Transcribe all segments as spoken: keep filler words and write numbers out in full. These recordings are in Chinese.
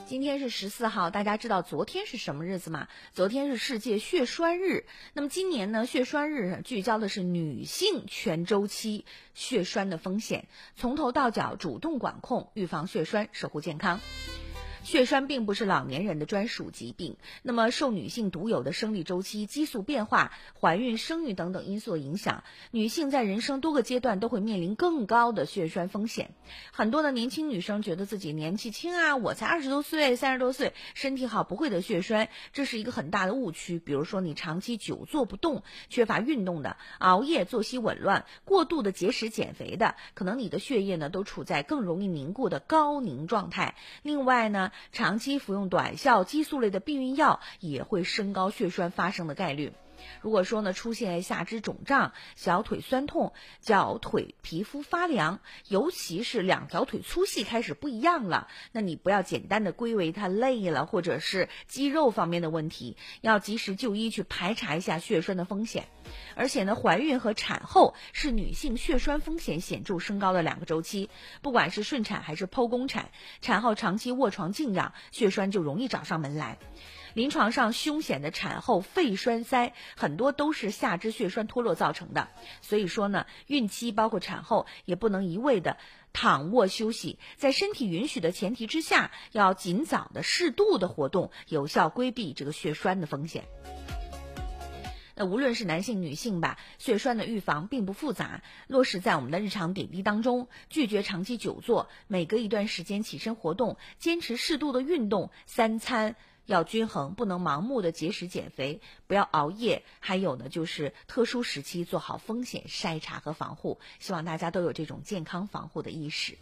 今天是十四号，大家知道昨天是什么日子吗？昨天是世界血栓日。那么今年呢，血栓日聚焦的是女性全周期血栓的风险，从头到脚主动管控，预防血栓，守护健康。血栓并不是老年人的专属疾病，那么受女性独有的生理周期、激素变化、怀孕、生育等等因素影响，女性在人生多个阶段都会面临更高的血栓风险。很多的年轻女生觉得自己年纪轻啊，我才二十多岁、三十多岁，身体好，不会得血栓，这是一个很大的误区。比如说你长期久坐不动、缺乏运动的、熬夜、作息紊乱、过度的节食减肥的，可能你的血液呢都处在更容易凝固的高凝状态。另外呢，长期服用短效激素类的避孕药也会升高血栓发生的概率。如果说呢出现下肢肿胀、小腿酸痛、脚腿皮肤发凉，尤其是两条腿粗细开始不一样了，那你不要简单的归为它累了或者是肌肉方面的问题，要及时就医去排查一下血栓的风险。而且呢，怀孕和产后是女性血栓风险显著升高的两个周期，不管是顺产还是剖宫产，产后长期卧床静养，血栓就容易找上门来。临床上凶险的产后肺栓塞很多都是下肢血栓脱落造成的，所以说呢，孕期包括产后也不能一味的躺卧休息，在身体允许的前提之下，要尽早的适度的活动，有效规避这个血栓的风险。那无论是男性女性吧，血栓的预防并不复杂，落实在我们的日常点滴当中，拒绝长期久坐，每隔一段时间起身活动，坚持适度的运动，三餐要均衡，不能盲目的节食减肥，不要熬夜，还有呢就是特殊时期做好风险筛查和防护，希望大家都有这种健康防护的意识。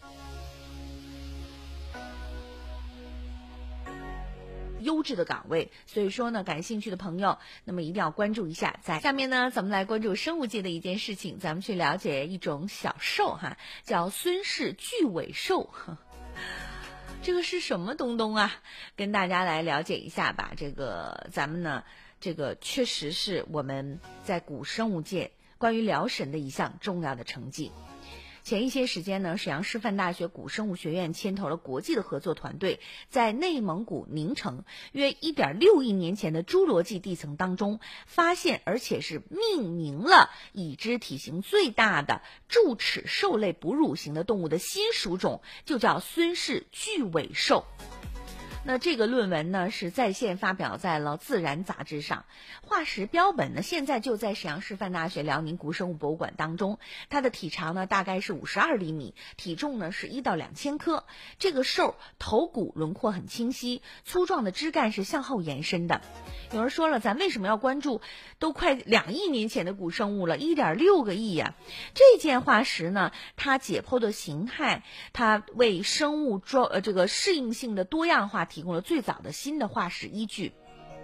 优质的岗位，所以说呢，感兴趣的朋友，那么一定要关注一下。在下面呢，咱们来关注生物界的一件事情，咱们去了解一种小兽哈，叫孙氏巨尾兽。这个是什么东东啊？跟大家来了解一下吧。这个咱们呢，这个确实是我们在古生物界关于辽沈的一项重要的成绩。前一些时间呢，沈阳师范大学古生物学院牵头了国际的合作团队，在内蒙古宁城约 一点六亿年前的侏罗纪地层当中发现，而且是命名了已知体型最大的柱齿兽类哺乳型的动物的新属种，就叫孙氏巨尾兽。那这个论文呢是在线发表在了《自然》杂志上，化石标本呢现在就在沈阳师范大学辽宁古生物博物馆当中，它的体长呢大概是五十二厘米，体重呢是一到两千克。这个兽头骨轮廓很清晰，粗壮的枝干是向后延伸的。有人说了，咱为什么要关注都快两亿年前的古生物了， 一点六个亿呀、啊？这件化石呢，它解剖的形态，它为生物装呃这个适应性的多样化提供了最早的新的化石依据。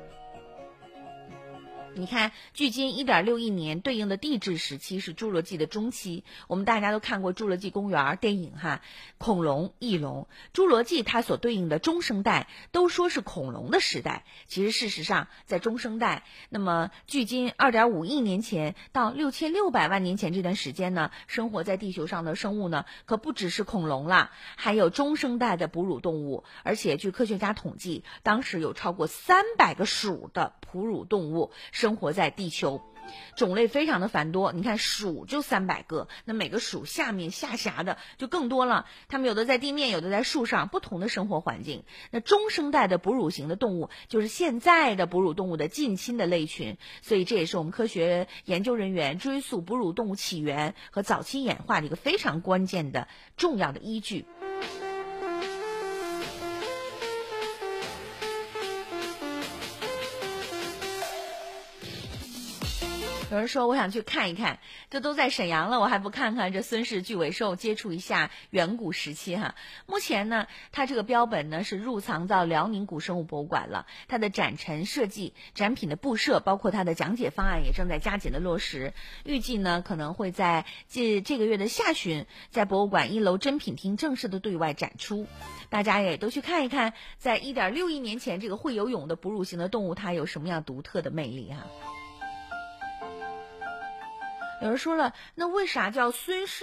你看，距今 一点六亿年对应的地质时期是侏罗纪的中期，我们大家都看过侏罗纪公园电影哈，恐龙、翼龙，侏罗纪它所对应的中生代都说是恐龙的时代，其实事实上在中生代，那么距今 二点五亿年前到六千六百万年前这段时间呢，生活在地球上的生物呢，可不只是恐龙啦，还有中生代的哺乳动物，而且据科学家统计，当时有超过三百个属的哺乳动物生活在地球，种类非常的繁多。你看鼠就三百个，那每个鼠下面下辖的就更多了，它们有的在地面，有的在树上，不同的生活环境。那中生代的哺乳型的动物就是现在的哺乳动物的近亲的类群，所以这也是我们科学研究人员追溯哺乳动物起源和早期演化的一个非常关键的重要的依据。有人说我想去看一看，这都在沈阳了，我还不看看这孙氏巨尾兽，接触一下远古时期哈。目前呢，它这个标本呢是入藏到辽宁古生物博物馆了，它的展陈设计、展品的布设，包括它的讲解方案也正在加紧的落实，预计呢可能会在这这个月的下旬，在博物馆一楼珍品厅正式的对外展出。大家也都去看一看，在 一点六亿年前这个会游泳的哺乳型的动物，它有什么样独特的魅力哈。有人说了，那为啥叫孙氏